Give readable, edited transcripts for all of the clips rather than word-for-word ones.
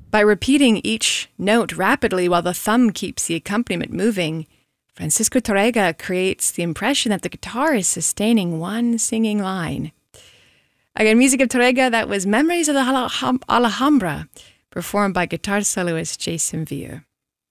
By repeating each note rapidly while the thumb keeps the accompaniment moving, Francisco Tárrega creates the impression that the guitar is sustaining one singing line. Again, music of Tárrega, that was Memories of the Alhambra, performed by guitar soloist Jason Vieux.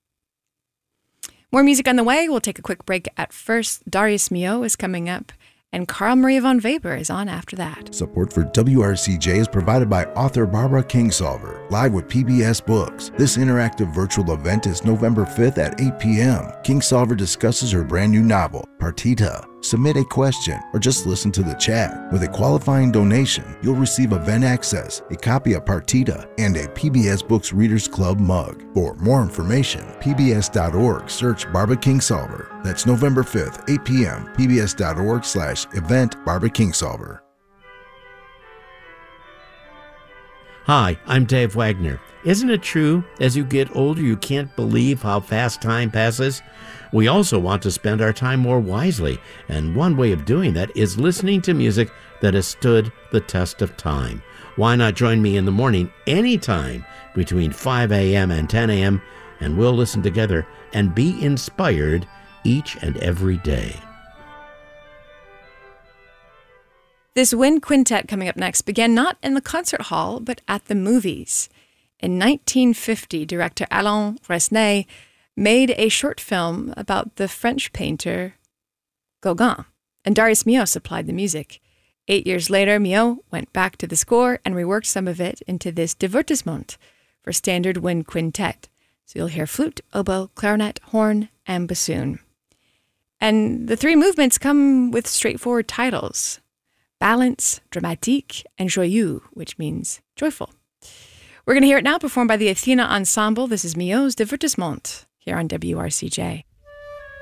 More music on the way. We'll take a quick break at first. Darius Milhaud is coming up, and Carl Maria von Weber is on after that. Support for WRCJ is provided by author Barbara Kingsolver, live with PBS Books. This interactive virtual event is November 5th at 8 p.m. Kingsolver discusses her brand new novel, Partita. Submit a question or just listen to the chat. With a qualifying donation, you'll receive event access, a copy of Partita, and a PBS Books Readers Club mug. For more information, pbs.org, search Barbara Kingsolver. That's November 5th, 8 p.m., pbs.org/event Barbara Kingsolver. Hi, I'm Dave Wagner. Isn't it true, as you get older, you can't believe how fast time passes? We also want to spend our time more wisely, and one way of doing that is listening to music that has stood the test of time. Why not join me in the morning anytime between 5 a.m. and 10 a.m., and we'll listen together and be inspired each and every day. This wind quintet coming up next began not in the concert hall, but at the movies. In 1950, director Alain Resnais made a short film about the French painter Gauguin, and Darius Milhaud supplied the music. 8 years later, Milhaud went back to the score and reworked some of it into this divertissement for standard wind quintet. So you'll hear flute, oboe, clarinet, horn, and bassoon. And the three movements come with straightforward titles: Balance, Dramatique, and Joyeux, which means joyful. We're going to hear it now performed by the Athena Ensemble. This is Milhaud's Divertissement here on WRCJ.